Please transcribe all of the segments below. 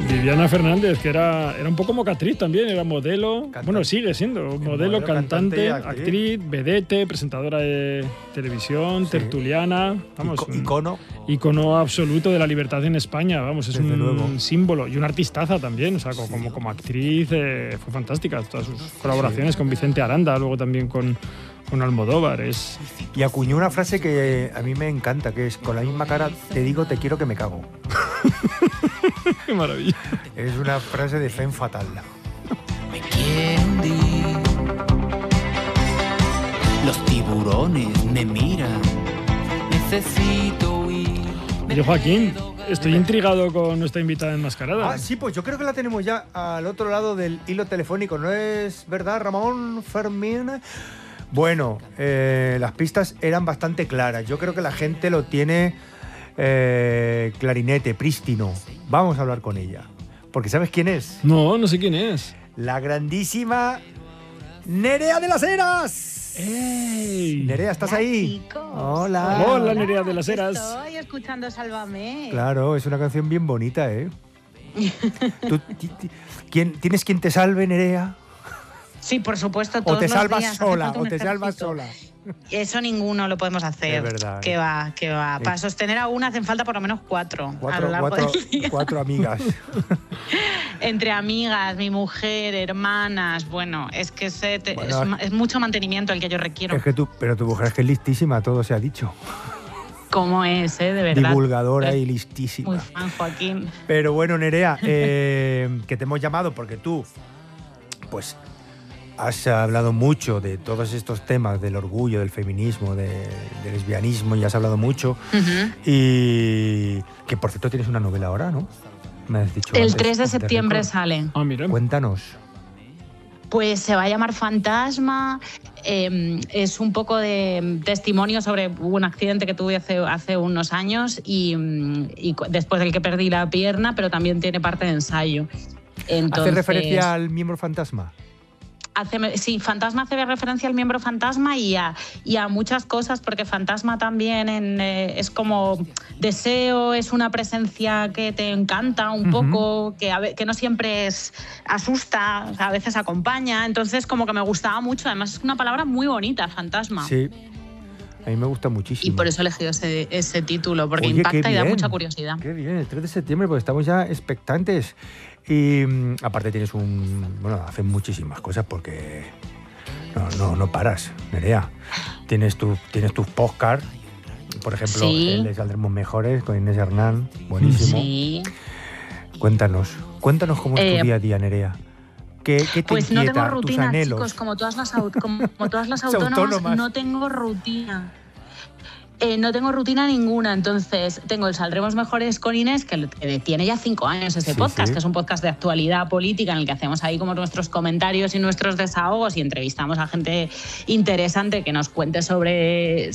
Viviana Fernández, que era un poco mocatriz también, era modelo, bueno, sigue siendo modelo, cantante, actriz, vedette, presentadora de televisión, tertuliana, vamos, ícono absoluto de la libertad en España, vamos, es un símbolo y una artistaza también, o sea, como actriz fue fantástica, todas sus colaboraciones con Vicente Aranda, luego también con Almodóvar. Y acuñó una frase que a mí me encanta, que es: con la misma cara te digo te quiero que me cago. ¡Qué maravilla! Es una frase de femme fatal. Me quiero hundir. Los tiburones me miran. Necesito huir. Oye, Joaquín, estoy intrigado con nuestra invitada enmascarada. Ah, sí, pues yo creo que la tenemos ya al otro lado del hilo telefónico. ¿No es verdad, Ramón Fermín? Bueno, las pistas eran bastante claras. Yo creo que la gente lo tiene clarinete, prístino. Vamos a hablar con ella. Porque ¿sabes quién es? No sé quién es. La grandísima Nerea de las Heras. ¡Ey! Nerea, ¿estás ahí? Chicos. Hola, Nerea de las Heras. Estoy escuchando Sálvame. Claro, es una canción bien bonita, ¿eh? ¿Tienes quien te salve, Nerea? Sí, por supuesto, todos o te los salvas días, sola, o te salvas sola. Eso ninguno lo podemos hacer. Es verdad. Que va. Para sostener a una hacen falta por lo menos cuatro a lo largo del día. 4 amigas. Entre amigas, mi mujer, hermanas, bueno, es que es mucho mantenimiento el que yo requiero. Es que pero tu mujer es que es listísima, todo se ha dicho. ¿Cómo es, de verdad? Divulgadora y listísima. Muy fan, Joaquín. Pero bueno, Nerea, que te hemos llamado porque tú, pues, has hablado mucho de todos estos temas del orgullo, del feminismo, del lesbianismo, y has hablado mucho. Uh-huh. Y que, por cierto, tienes una novela ahora, ¿no? Me has dicho el antes, 3 de septiembre sale. Ah, mira. Cuéntanos. Pues se va a llamar Fantasma. Es un poco de testimonio sobre un accidente que tuve hace unos años y después del que perdí la pierna, pero también tiene parte de ensayo. Entonces, ¿hace referencia al miembro fantasma? Sí, Fantasma hace referencia al miembro fantasma y a muchas cosas, porque fantasma también es como deseo, es una presencia que te encanta un poco, que no siempre asusta, a veces acompaña, entonces como que me gustaba mucho, además es una palabra muy bonita, fantasma. Sí, a mí me gusta muchísimo. Y por eso he elegido ese título, porque Oye, impacta y da mucha curiosidad. Qué bien, el 3 de septiembre, porque estamos ya expectantes. Y aparte tienes haces muchísimas cosas porque no paras, Nerea. Tienes tus podcasts, por ejemplo, sí. El de Saldremos Mejores con Inés Hernán, buenísimo. Sí. Cuéntanos cómo es tu día a día, Nerea. ¿Qué te pues inquieta, no tengo rutina, tus anhelos? chicos, como todas las autónomas, no tengo rutina. No tengo rutina ninguna, entonces tengo el Saldremos Mejores con Inés, que tiene ya 5 años ese podcast, que es un podcast de actualidad política en el que hacemos ahí como nuestros comentarios y nuestros desahogos y entrevistamos a gente interesante que nos cuente sobre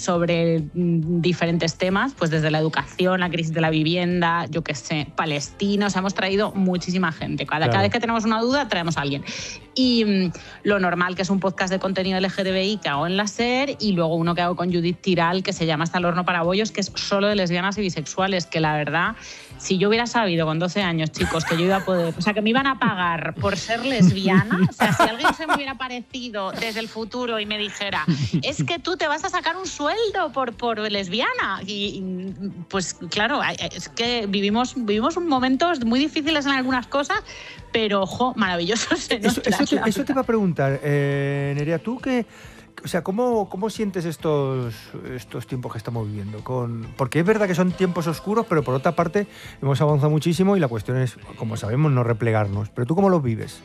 diferentes temas, pues desde la educación, la crisis de la vivienda, yo qué sé, Palestina, o sea, hemos traído muchísima gente. Cada vez que tenemos una duda traemos a alguien. Y lo normal, que es un podcast de contenido LGTBI que hago en la SER, y luego uno que hago con Judith Tiral que se llama Hasta el horno para bollos, que es solo de lesbianas y bisexuales, que la verdad, si yo hubiera sabido con 12 años, chicos, que yo iba a poder, o sea, que me iban a pagar por ser lesbiana, o sea, si alguien se me hubiera aparecido desde el futuro y me dijera, es que tú te vas a sacar un sueldo por lesbiana, y pues claro, es que vivimos momentos muy difíciles en algunas cosas, pero maravilloso se nos eso te iba a preguntar, Nerea, tú que, o sea, ¿cómo sientes estos tiempos que estamos viviendo? Porque es verdad que son tiempos oscuros, pero por otra parte hemos avanzado muchísimo y la cuestión es, como sabemos, no replegarnos. ¿Pero tú cómo los vives?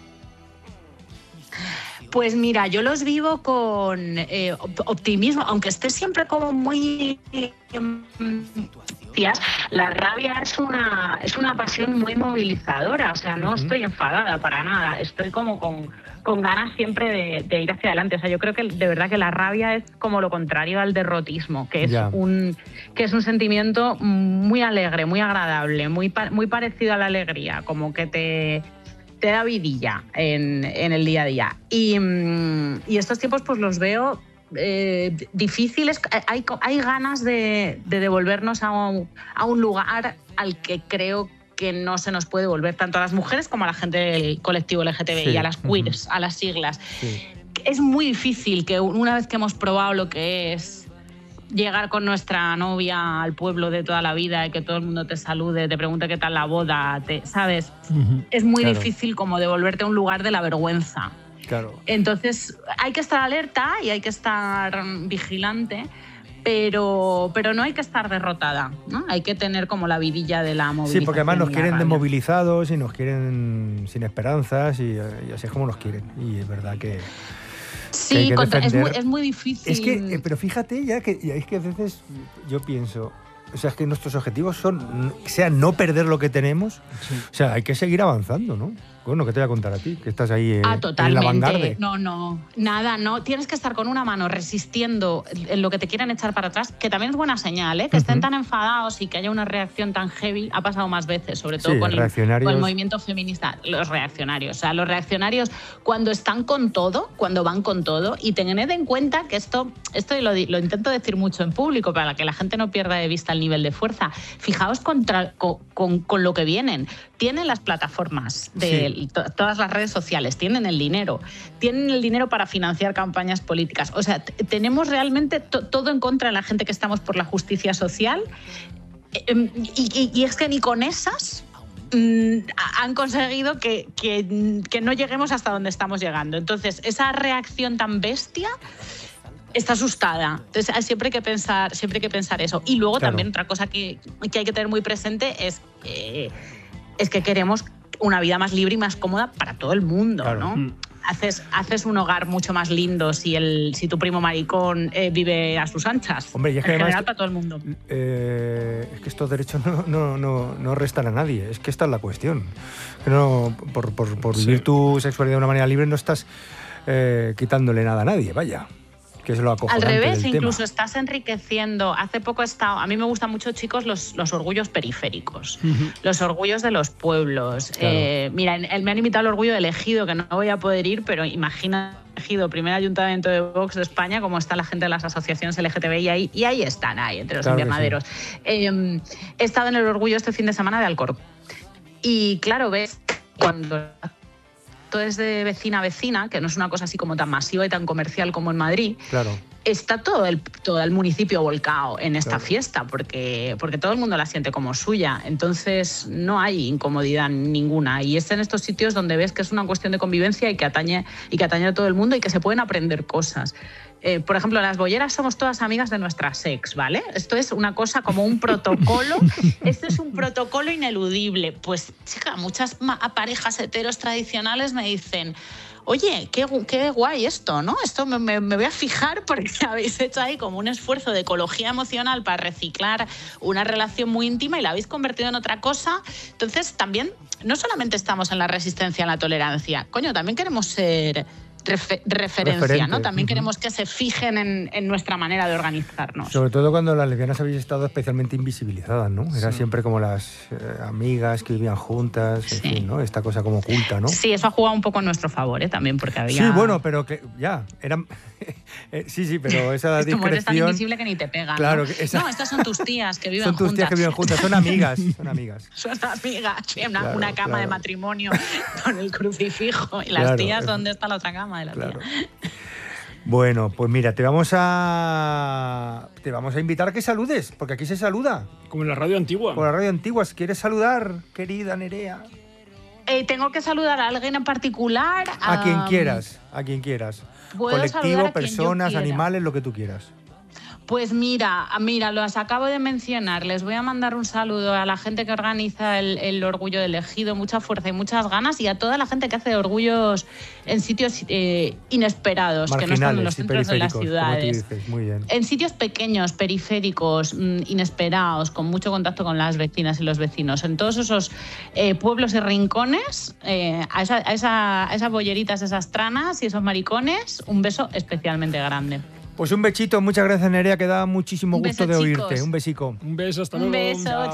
Pues mira, yo los vivo con optimismo, aunque esté siempre como muy... La rabia es una pasión muy movilizadora, o sea, no estoy enfadada para nada, estoy como con ganas siempre de ir hacia adelante. O sea, yo creo que de verdad que la rabia es como lo contrario al derrotismo, que es un sentimiento muy alegre, muy agradable, muy parecido a la alegría, como que te da vidilla en el día a día. Y estos tiempos pues los veo difíciles. Hay ganas de devolvernos a un lugar al que creo que no se nos puede volver tanto a las mujeres como a la gente del colectivo LGTBI, a las queers, a las siglas. Sí. Es muy difícil que una vez que hemos probado lo que es llegar con nuestra novia al pueblo de toda la vida y que todo el mundo te salude, te pregunte qué tal la boda, ¿sabes? Es muy difícil como devolverte a un lugar de la vergüenza. Claro. Entonces hay que estar alerta y hay que estar vigilante, pero no hay que estar derrotada, ¿no? Hay que tener como la vidilla de la movilización. Sí, porque además nos quieren desmovilizados y nos quieren sin esperanzas y así es como nos quieren. Y es verdad que... Sí, es muy difícil. Es que, pero fíjate ya que es que a veces yo pienso, o sea, es que nuestros objetivos sean no perder lo que tenemos, o sea, hay que seguir avanzando, ¿no? Bueno, ¿qué te voy a contar a ti? Que estás ahí en la vanguardia. No. Tienes que estar con una mano resistiendo en lo que te quieren echar para atrás, que también es buena señal, ¿eh? Que estén tan enfadados y que haya una reacción tan heavy. Ha pasado más veces, sobre todo con el movimiento feminista. Los reaccionarios. O sea, los reaccionarios cuando están con todo, cuando van con todo, y tened en cuenta que esto lo intento decir mucho en público para que la gente no pierda de vista el nivel de fuerza. Fijaos con lo que vienen. Tienen las plataformas de todas las redes sociales, tienen el dinero para financiar campañas políticas. O sea, tenemos realmente todo en contra de la gente que estamos por la justicia social y es que ni con esas han conseguido que no lleguemos hasta donde estamos llegando. Entonces, esa reacción tan bestia está asustada. Entonces, siempre hay que pensar eso. Y luego también otra cosa que hay que tener muy presente es que queremos una vida más libre y más cómoda para todo el mundo, ¿no? Haces un hogar mucho más lindo si tu primo maricón vive a sus anchas. Hombre, y es que en general para todo el mundo. Es que estos derechos no restan a nadie. Es que esta es la cuestión. Que no, por vivir tu sexualidad de una manera libre no estás quitándole nada a nadie, vaya. Que es lo acojonante. Al revés, del incluso tema. Estás enriqueciendo. Hace poco a mí me gustan mucho, chicos, los orgullos periféricos, los orgullos de los pueblos. Claro. Mira, me han invitado al orgullo de Ejido, que no voy a poder ir, pero imagina Ejido, primer ayuntamiento de Vox de España, cómo está la gente de las asociaciones LGTBI y ahí están, entre los invernaderos. Sí. He estado en el orgullo este fin de semana de Alcorcón. Y claro, ves cuando es de vecina a vecina, que no es una cosa así como tan masiva y tan comercial como en Madrid, claro. Está todo el municipio volcado en esta fiesta, porque todo el mundo la siente como suya. Entonces no hay incomodidad ninguna. Y es en estos sitios donde ves que es una cuestión de convivencia y que atañe a todo el mundo y que se pueden aprender cosas. Por ejemplo, las bolleras somos todas amigas de nuestra sex, ¿vale? Esto es una cosa como un protocolo. Esto es un protocolo ineludible. Pues, chica, muchas parejas heteros tradicionales me dicen: oye, qué guay esto, ¿no? Esto me voy a fijar porque habéis hecho ahí como un esfuerzo de ecología emocional para reciclar una relación muy íntima y la habéis convertido en otra cosa. Entonces, también, no solamente estamos en la resistencia a la tolerancia, coño, también queremos ser referencia, ¿no? También queremos que se fijen en nuestra manera de organizarnos. Sobre todo cuando las lesbianas habéis estado especialmente invisibilizadas, ¿no? Era siempre como las amigas que vivían juntas, en fin, ¿no? Esta cosa como oculta, ¿no? Sí, eso ha jugado un poco en nuestro favor, también, porque había... Sí, bueno, pero que ya, eran... sí, pero esa discreción... Como eres tan invisible que ni te pegan, claro, ¿no? No, estas son tus tías que viven juntas. Son tus tías que viven juntas, son amigas. Son amigas. Una cama de matrimonio con el crucifijo. Y las tías, ¿dónde está la otra cama de la tía? Bueno, pues mira, te vamos a invitar a que saludes, porque aquí se saluda. Como en la radio antigua. Por la radio antigua. ¿Quieres saludar, querida Nerea? Tengo que saludar a alguien en particular. A quien quieras, a quien quieras. Colectivo, personas, animales, lo que tú quieras. Pues mira, los acabo de mencionar. Les voy a mandar un saludo a la gente que organiza el Orgullo del Ejido, mucha fuerza y muchas ganas, y a toda la gente que hace orgullos en sitios inesperados, que no están en los centros de las ciudades. Como tú dices, muy bien. En sitios pequeños, periféricos, inesperados, con mucho contacto con las vecinas y los vecinos. En todos esos pueblos y rincones, a esas bolleritas, esas tranas y esos maricones, un beso especialmente grande. Pues un besito, muchas gracias, Nerea, que da muchísimo gusto de oírte. Chicos. Un besico. Un beso, hasta luego. Un beso, chao.